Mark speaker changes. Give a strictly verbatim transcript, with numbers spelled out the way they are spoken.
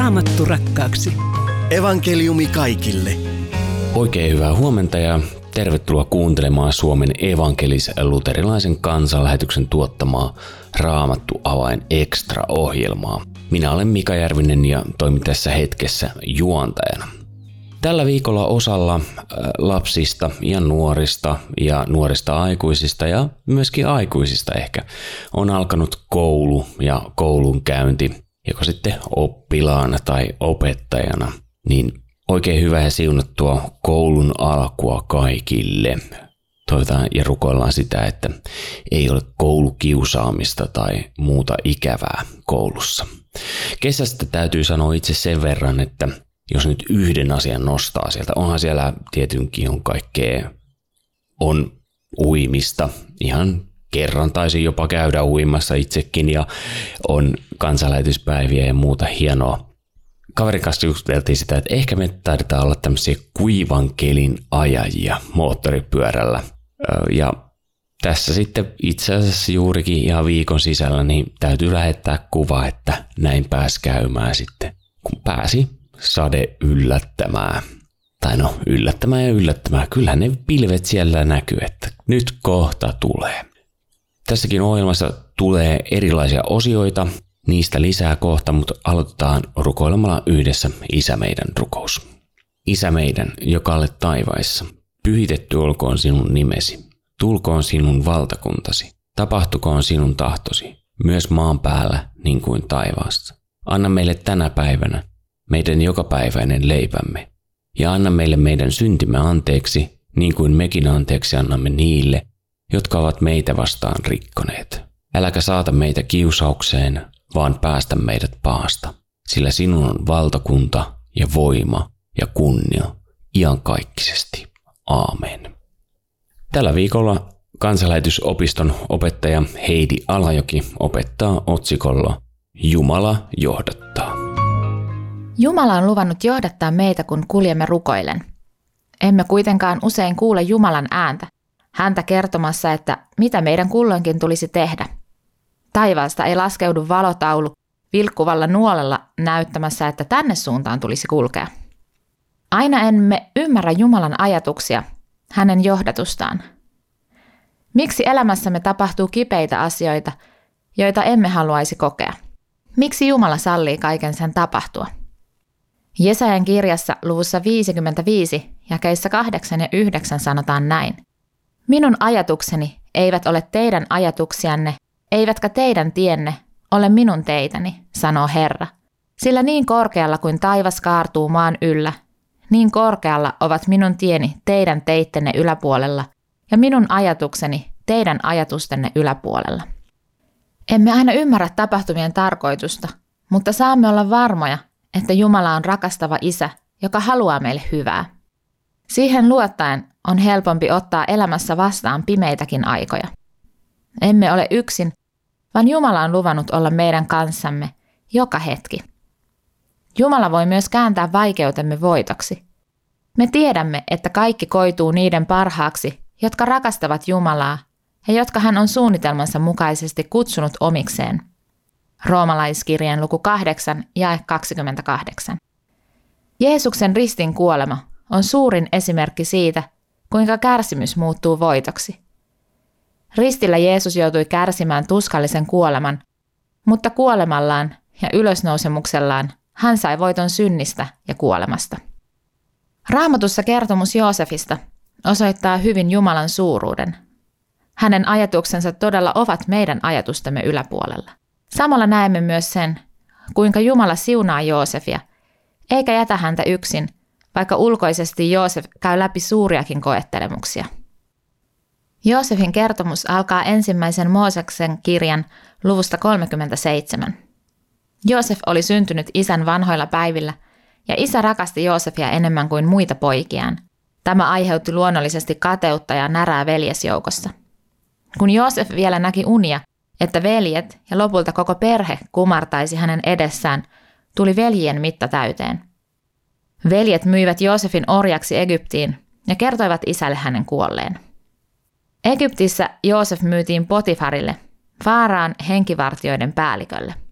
Speaker 1: Raamattu rakkaaksi.
Speaker 2: Evankeliumi kaikille.
Speaker 3: Oikein hyvää huomenta ja tervetuloa kuuntelemaan Suomen evankelis-luterilaisen kansanlähetyksen tuottamaa Raamattu avain extra-ohjelmaa. Minä olen Mika Järvinen ja toimin tässä hetkessä juontajana. Tällä viikolla osalla lapsista ja nuorista ja nuorista aikuisista ja myöskin aikuisista ehkä on alkanut koulu ja koulunkäynti, joko sitten oppilaana tai opettajana, niin oikein hyvä ja siunattua koulun alkua kaikille. Toivotaan ja rukoillaan sitä, että ei ole koulukiusaamista tai muuta ikävää koulussa. Kesästä täytyy sanoa itse sen verran, että jos nyt yhden asian nostaa sieltä, onhan siellä tietenkin on kaikkea, on uimista, ihan kerran taisin jopa käydä uimassa itsekin ja on kansanlähetyspäiviä ja muuta hienoa. Kaverin kanssa juteltiin sitä, että ehkä me taidetaan olla tämmöisiä kuivan kelin ajajia moottoripyörällä. Ja tässä sitten itse asiassa juurikin ihan viikon sisällä niin täytyy lähettää kuva, että näin pääsi käymään sitten, kun pääsi sade yllättämään. Tai no yllättämään ja yllättämään. Kyllähän ne pilvet siellä näkyy, että nyt kohta tulee. Tässäkin ohjelmassa tulee erilaisia osioita. Niistä lisää kohta, mutta aloitetaan rukoilemalla yhdessä Isä meidän rukous. Isä meidän, joka olet taivaissa, pyhitetty olkoon sinun nimesi, tulkoon sinun valtakuntasi, tapahtukoon sinun tahtosi, myös maan päällä niin kuin taivaassa. Anna meille tänä päivänä meidän jokapäiväinen leipämme, ja anna meille meidän syntimme anteeksi, niin kuin mekin anteeksi annamme niille, jotka ovat meitä vastaan rikkoneet. Äläkä saata meitä kiusaukseen, vaan päästä meidät pahasta, sillä sinun on valtakunta ja voima ja kunnia iankaikkisesti. Aamen. Tällä viikolla kansanlähetysopiston opettaja Heidi Alajoki opettaa otsikolla Jumala johdattaa.
Speaker 4: Jumala on luvannut johdattaa meitä, kun kuljemme rukoillen. Emme kuitenkaan usein kuule Jumalan ääntä, häntä kertomassa, että mitä meidän kulloinkin tulisi tehdä. Taivaasta ei laskeudu valotaulu vilkkuvalla nuolella näyttämässä, että tänne suuntaan tulisi kulkea. Aina emme ymmärrä Jumalan ajatuksia, hänen johdatustaan. Miksi elämässämme tapahtuu kipeitä asioita, joita emme haluaisi kokea? Miksi Jumala sallii kaiken sen tapahtua? Jesajan kirjassa luvussa viisikymmentäviisi, jakeissa kahdeksan ja yhdeksän sanotaan näin. Minun ajatukseni eivät ole teidän ajatuksianne, eivätkä teidän tienne ole minun teitäni, sanoo Herra. Sillä niin korkealla kuin taivas kaartuu maan yllä, niin korkealla ovat minun tieni teidän teittenne yläpuolella ja minun ajatukseni teidän ajatustenne yläpuolella. Emme aina ymmärrä tapahtumien tarkoitusta, mutta saamme olla varmoja, että Jumala on rakastava Isä, joka haluaa meille hyvää. Siihen luottaen on helpompi ottaa elämässä vastaan pimeitäkin aikoja. Emme ole yksin, vaan Jumala on luvannut olla meidän kanssamme joka hetki. Jumala voi myös kääntää vaikeutemme voitoksi. Me tiedämme, että kaikki koituu niiden parhaaksi, jotka rakastavat Jumalaa ja jotka hän on suunnitelmansa mukaisesti kutsunut omikseen. Roomalaiskirjeen luku kahdeksan, jae kaksikymmentäkahdeksan. Jeesuksen ristin kuolema on suurin esimerkki siitä, kuinka kärsimys muuttuu voitoksi. Ristillä Jeesus joutui kärsimään tuskallisen kuoleman, mutta kuolemallaan ja ylösnousemuksellaan hän sai voiton synnistä ja kuolemasta. Raamatussa kertomus Joosefista osoittaa hyvin Jumalan suuruuden. Hänen ajatuksensa todella ovat meidän ajatustemme yläpuolella. Samalla näemme myös sen, kuinka Jumala siunaa Joosefia, eikä jätä häntä yksin, vaikka ulkoisesti Joosef käy läpi suuriakin koettelemuksia. Joosefin kertomus alkaa ensimmäisen Mooseksen kirjan luvusta kolmekymmentäseitsemän. Joosef oli syntynyt isän vanhoilla päivillä, ja isä rakasti Joosefia enemmän kuin muita poikiaan. Tämä aiheutti luonnollisesti kateutta ja närää veljesjoukossa. Kun Joosef vielä näki unia, että veljet ja lopulta koko perhe kumartaisi hänen edessään, tuli veljien mitta täyteen. Veljet myivät Joosefin orjaksi Egyptiin ja kertoivat isälle hänen kuolleen. Egyptissä Joosef myytiin Potifarille, Faaraan henkivartijoiden päällikölle.